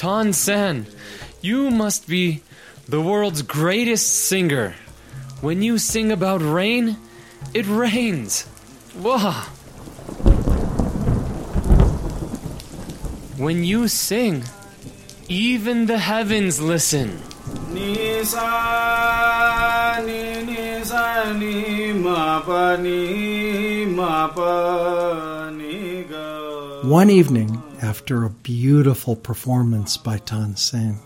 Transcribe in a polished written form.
Tan Sen, you must be the world's greatest singer. When you sing about rain, it rains. Wow. When you sing, even the heavens listen. One evening, after a beautiful performance by Tan Sen,